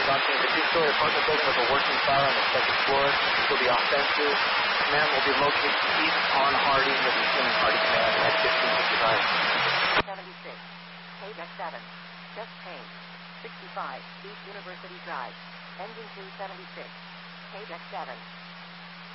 launching the two-story apartment building with a working fire on the second floor. Will be offensive. Command will be located east on Harding. Will be sending Harding command at 1555. 76. KDEC 7. Just change. 65. East University Drive. Engine 276. KDEC 7.